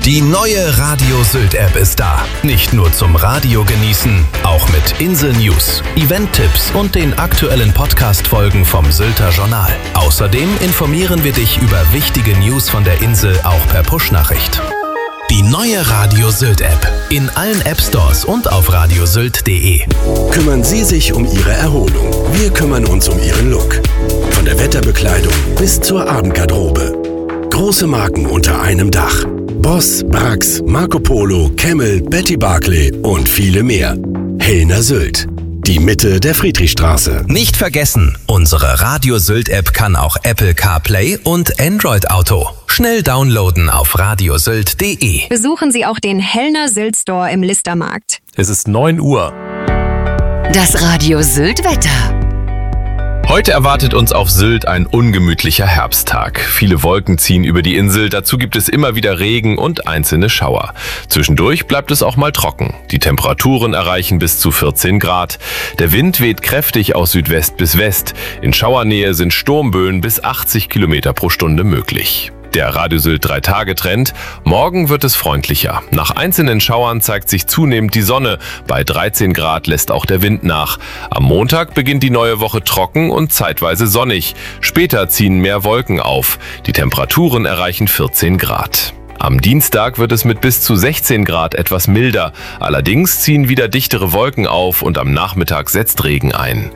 Die neue Radio Sylt App ist da. Nicht nur zum Radio genießen, auch mit Insel-News, Event-Tipps und den aktuellen Podcast-Folgen vom Sylter Journal. Außerdem informieren wir dich über wichtige News von der Insel auch per Push-Nachricht. Die neue Radio Sylt App. In allen App-Stores und auf radiosylt.de. Kümmern Sie sich um Ihre Erholung. Wir kümmern uns um Ihren Look. Von der Wetterbekleidung bis zur Abendgarderobe. Große Marken unter einem Dach. Boss, Brax, Marco Polo, Camel, Betty Barclay und viele mehr. Hellner Sylt. Die Mitte der Friedrichstraße. Nicht vergessen, unsere Radio Sylt App kann auch Apple CarPlay und Android Auto. Schnell downloaden auf radiosylt.de. Besuchen Sie auch den Hellner Sylt Store im Listermarkt. Es ist 9 Uhr. Das Radio Sylt Wetter. Heute erwartet uns auf Sylt ein ungemütlicher Herbsttag. Viele Wolken ziehen über die Insel, dazu gibt es immer wieder Regen und einzelne Schauer. Zwischendurch bleibt es auch mal trocken. Die Temperaturen erreichen bis zu 14 Grad. Der Wind weht kräftig aus Südwest bis West. In Schauernähe sind Sturmböen bis 80 Kilometer pro Stunde möglich. Der Radio Sylt 3-Tage-Trend. Morgen wird es freundlicher. Nach einzelnen Schauern zeigt sich zunehmend die Sonne. Bei 13 Grad lässt auch der Wind nach. Am Montag beginnt die neue Woche trocken und zeitweise sonnig. Später ziehen mehr Wolken auf. Die Temperaturen erreichen 14 Grad. Am Dienstag wird es mit bis zu 16 Grad etwas milder. Allerdings ziehen wieder dichtere Wolken auf und am Nachmittag setzt Regen ein.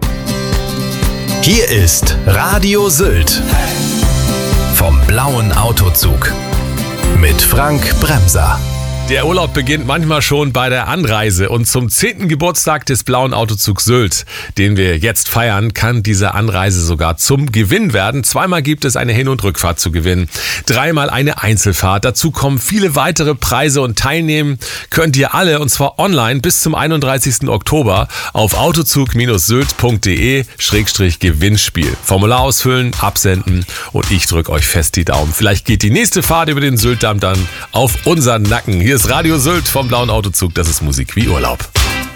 Hier ist Radio Sylt. Vom blauen Autozug mit Frank Bremser. Der Urlaub beginnt manchmal schon bei der Anreise und zum 10. Geburtstag des blauen Autozugs Sylt, den wir jetzt feiern, kann diese Anreise sogar zum Gewinn werden. Zweimal gibt es eine Hin- und Rückfahrt zu gewinnen, 3-mal eine Einzelfahrt. Dazu kommen viele weitere Preise und teilnehmen könnt ihr alle, und zwar online bis zum 31. Oktober auf autozug-sylt.de/Gewinnspiel. Formular ausfüllen, absenden und ich drücke euch fest die Daumen. Vielleicht geht die nächste Fahrt über den Syltdamm dann auf unseren Nacken. Hier ist Radio Sylt vom blauen Autozug, das ist Musik wie Urlaub.